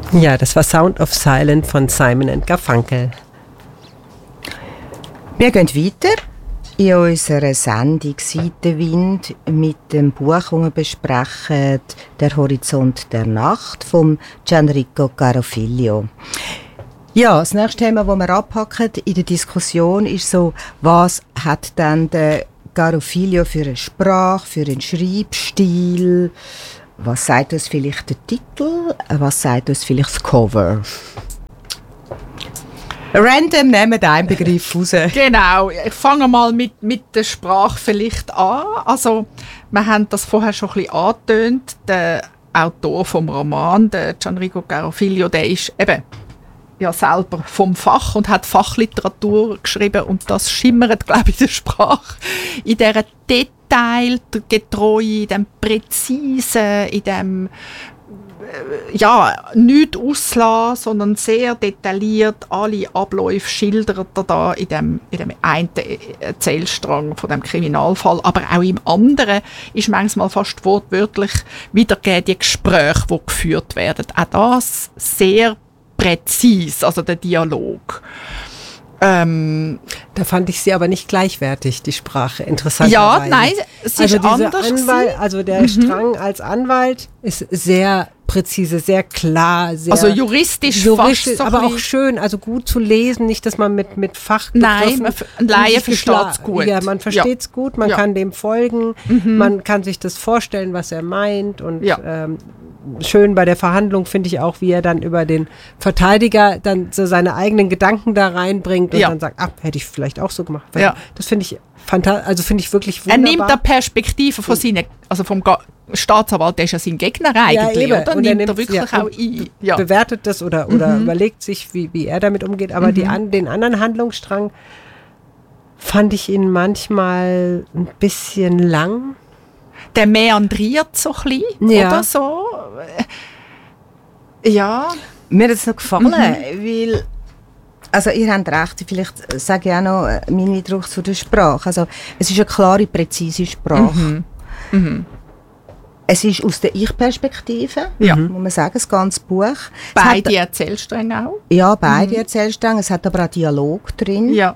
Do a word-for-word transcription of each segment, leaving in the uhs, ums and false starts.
Ja, das war Sound of Silence von Simon and Garfunkel. Wir gehen weiter in unserer Sendung «Seitenwind» mit dem Buch, das wir besprechen, «Der Horizont der Nacht» von Gianrico Carofiglio. Ja, das nächste Thema, das wir abhacken in der Diskussion, ist so, was hat denn der Carofiglio für eine Sprache, für einen Schreibstil? Was sagt uns vielleicht der Titel? Was sagt uns vielleicht das Cover? Random nehmen wir einen Begriff raus. Genau, ich fange mal mit, mit der Sprache vielleicht an. Also, wir haben das vorher schon ein bisschen angetönt. Der Autor vom Roman, der Gianrico Carofiglio, der ist eben ja selber vom Fach und hat Fachliteratur geschrieben und das schimmert, glaube ich, in der Sprache. In dieser detailgetreu, in dem Präzisen, in dem ja, nicht auslassen, sondern sehr detailliert alle Abläufe schildert er da in dem, in dem einen Erzählstrang von dem Kriminalfall. Aber auch im anderen ist manchmal fast wortwörtlich wiedergegeben, die Gespräche, die geführt werden. Auch das sehr präzise, also der Dialog. Ähm, da fand ich sie aber nicht gleichwertig, die Sprache, interessanterweise. Ja, nein, sie also ist anders. Anwalt, also der mhm. Strang als Anwalt ist sehr präzise, sehr klar. Sehr also juristisch, juristisch fast so aber auch schön, also gut zu lesen, nicht, dass man mit, mit Fachbegriffen... Nein, ein Laie versteht es gut. Ja, man versteht es ja. gut, man ja. kann dem folgen, mhm. man kann sich das vorstellen, was er meint und ja. ähm, schön bei der Verhandlung finde ich auch, wie er dann über den Verteidiger dann so seine eigenen Gedanken da reinbringt und ja. dann sagt, ah, hätte ich vielleicht auch so gemacht. Ja. Das finde ich fanta- also finde ich wirklich wunderbar. Er nimmt da Perspektive von seinen, also vom Ga- Staatsanwalt, der ist ja sein Gegner eigentlich, ja, oder? Und nimmt er er wirklich ja, auch ein. Ja. Bewertet das oder, oder mhm. überlegt sich, wie, wie er damit umgeht. Aber mhm. die an, den anderen Handlungsstrang fand ich ihn manchmal ein bisschen lang. Der meandriert so ein bisschen, ja. oder so. Ja. Mir hat es noch gefallen, mhm. weil, also ihr habt recht, vielleicht sage ich auch noch meinen Eindruck zu der Sprache. Also es ist eine klare, präzise Sprache. Mhm. Mhm. Es ist aus der Ich-Perspektive, ja. muss man sagen, das ganze Buch. Beide Erzählstränge auch? Ja, beide mhm. Erzählstränge. Es hat aber auch Dialog drin. Ja.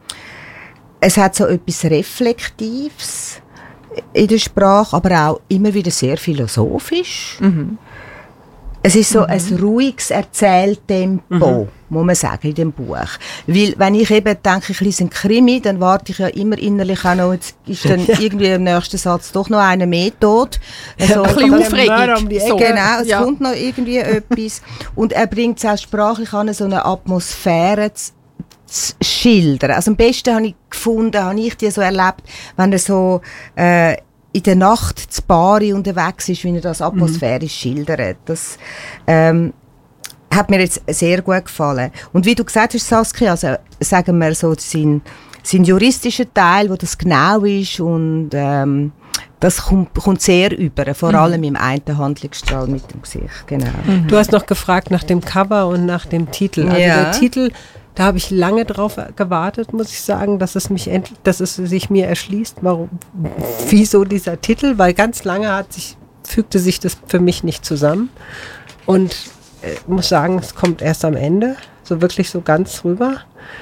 Es hat so etwas Reflektives in der Sprache, aber auch immer wieder sehr philosophisch. Mhm. Es ist so mhm. ein ruhiges Erzähltempo, mhm. muss man sagen, in dem Buch. Weil, wenn ich eben denke, ich lese einen Krimi, dann warte ich ja immer innerlich auch noch, jetzt ist dann irgendwie im nächsten Satz doch noch einer mehr tot. Also, ein bisschen Aufregung. Um so. Genau, es ja. kommt noch irgendwie etwas. Und er bringt es auch sprachlich an, so eine Atmosphäre zu, zu schildern. Also am besten habe ich gefunden, habe ich die so erlebt, wenn er so äh, in der Nacht zu Bari unterwegs ist, wie er das atmosphärisch mhm. schildert. Das ähm, hat mir jetzt sehr gut gefallen. Und wie du gesagt hast, Saskia, also sagen wir so, sein, sein juristischer Teil, wo das genau ist und ähm, das kommt, kommt sehr über, vor allem mhm. im einen Handlungsstrahl mit dem Gesicht. Genau. Mhm. Du hast noch gefragt nach dem Cover und nach dem Titel. Also ja. der Titel, da habe ich lange drauf gewartet, muss ich sagen, dass es mich endlich, dass es sich mir erschließt, warum, wieso dieser Titel, weil ganz lange hat sich, fügte sich das für mich nicht zusammen und ich äh, muss sagen, es kommt erst am Ende, so wirklich so ganz rüber.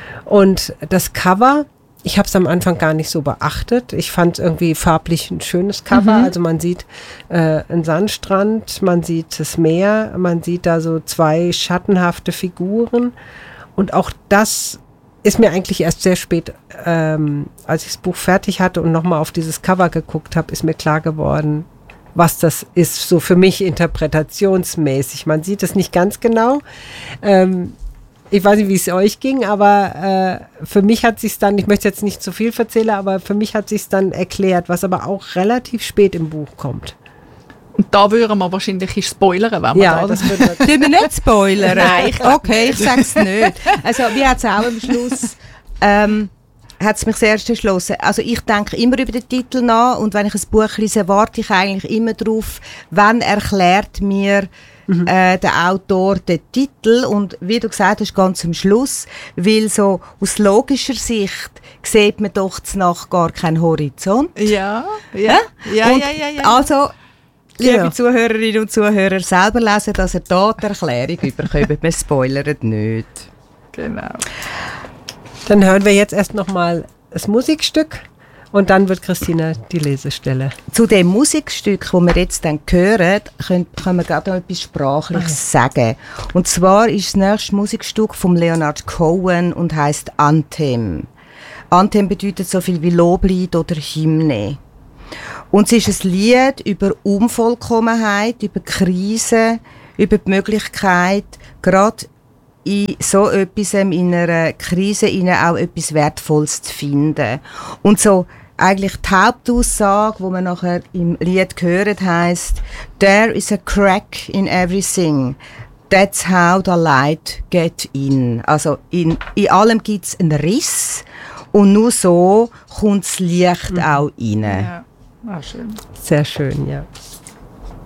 Und das Cover, ich habe es am Anfang gar nicht so beachtet. Ich fand es irgendwie farblich ein schönes Cover. Mhm. Also man sieht äh, einen Sandstrand, man sieht das Meer, man sieht da so zwei schattenhafte Figuren. Und auch das ist mir eigentlich erst sehr spät, ähm, als ich das Buch fertig hatte und nochmal auf dieses Cover geguckt habe, ist mir klar geworden, was das ist, so für mich interpretationsmäßig. Man sieht es nicht ganz genau. Ähm, ich weiß nicht, wie es euch ging, aber äh, für mich hat sich dann, ich möchte jetzt nicht zu viel erzählen, aber für mich hat sich dann erklärt, was aber auch relativ spät im Buch kommt. Und da würden wir wahrscheinlich spoilern, wenn wir ja, da... das würden wir nicht spoilern? Nein. Ich okay, ich sage es nicht. Also, wie hat es auch am Schluss... Ähm, hat es mich sehr erst erschlossen. Also ich denke immer über den Titel nach und wenn ich ein Buch lese, warte ich eigentlich immer darauf, wann erklärt mir mhm. äh, der Autor den Titel und wie du gesagt hast, ganz am Schluss, weil so aus logischer Sicht sieht man doch nach gar keinen Horizont. Ja, ja, ja, und ja, ja, ja. Also liebe Ja. Zuhörerinnen und Zuhörer, selber lesen, dass ihr da die Erklärung überkommt. Wir spoilern nicht. Genau. Dann hören wir jetzt erst noch mal das Musikstück und dann wird Christina die Lesestelle. Zu dem Musikstück, das wir jetzt dann hören, können, können wir gerade noch etwas Sprachliches sagen. Und zwar ist das nächste Musikstück von Leonard Cohen und heisst Anthem. Anthem bedeutet so viel wie Loblied oder Hymne. Und es ist ein Lied über Unvollkommenheit, über Krisen, über die Möglichkeit, gerade in so etwas, in einer Krise, auch etwas Wertvolles zu finden. Und so eigentlich die Hauptaussage, die man nachher im Lied gehört, heisst: There is a crack in everything. That's how the light get in. Also in, in allem gibt es einen Riss und nur so kommt das Licht mhm. auch rein. Ja, ah, schön. Sehr schön, ja.